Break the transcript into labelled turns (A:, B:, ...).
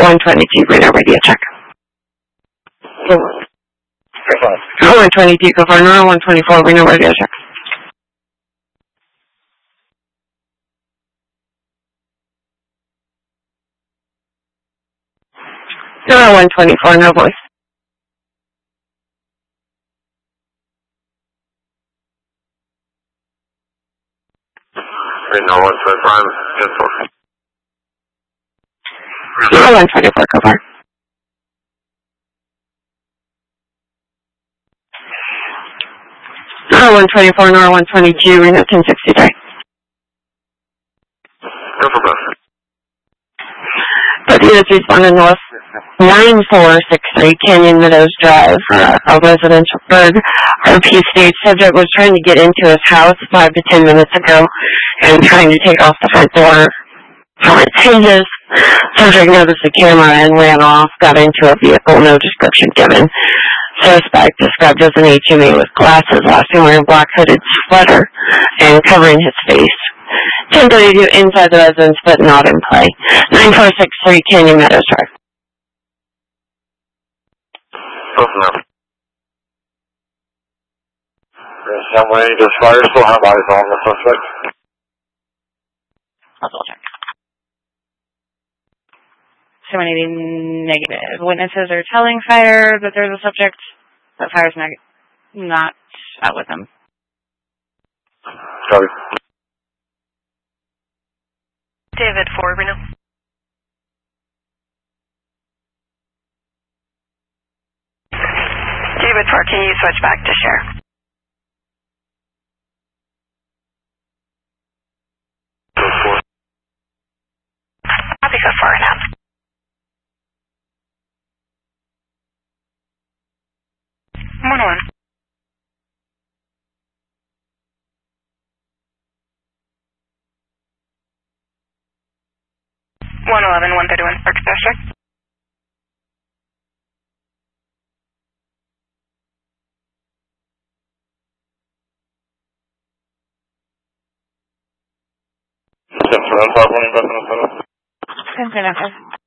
A: 122, Reno radio check. 122, go for Nora 124, Reno radio check. Nora 124, no voice.
B: Reno 125, cancel.
A: Nora 124, go for. Nora 124, Nora 122, Reno 1063.
B: Go for both.
A: But units responded north 9463 Canyon Meadows Drive, a residential Berg RP state. Subject was trying to get into his house 5 to 10 minutes ago and trying to take off the front door from its hinges. Subject noticed the camera and ran off, got into a vehicle, no description given. Suspect described as an HME with glasses, last seen wearing a black hooded sweater and covering his face. 1032 inside the residence, but not in play. 9463 Canyon Meadows Drive.
B: Both now. Some way, does fire still have eyes on the suspect?
A: I'll double check.
C: 780 negative. Witnesses are telling fire that there's a subject, but fire's not out with them.
B: Sorry.
D: David 4, Reno. David 4, can you switch back to share? Copy, go forward now. One. 111, 131, Park District.
B: Central, 1 5, 1 in Bethlehem.
C: Central.